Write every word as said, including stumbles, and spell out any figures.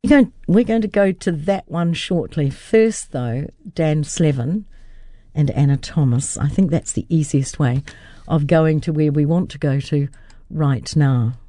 We're going, we're going to go to that one shortly. First, though, Dan Slevin and Anna Thomas. I think that's the easiest way of going to where we want to go to right now.